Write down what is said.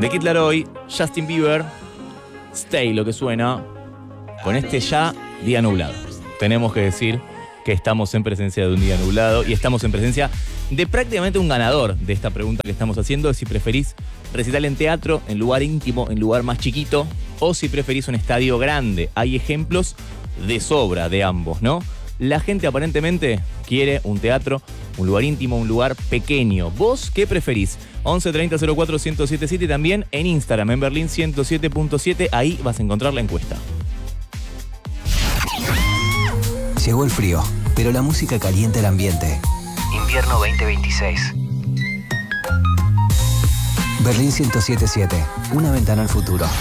de Kid Laroi, Justin Bieber, Stay, lo que suena, con este ya día nublado. Tenemos que decir que estamos en presencia de un día nublado y estamos en presencia de prácticamente un ganador de esta pregunta que estamos haciendo, si preferís recital en teatro, en lugar íntimo, en lugar más chiquito, o si preferís un estadio grande. Hay ejemplos de sobra de ambos, ¿no? La gente aparentemente quiere un teatro, un lugar íntimo, un lugar pequeño. ¿Vos qué preferís? 11 30 04 1077 y también en Instagram, en Berlín 107.7. Ahí vas a encontrar la encuesta. Llegó el frío, pero la música calienta el ambiente. Invierno 2026. Berlín 107.7. Una ventana al futuro.